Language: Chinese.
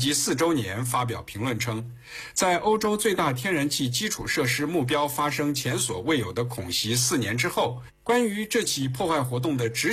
及4周年发表评论称，在欧洲最大天然气基础设施目标发生前所未有的恐袭4年之后，关于这起破坏活动的执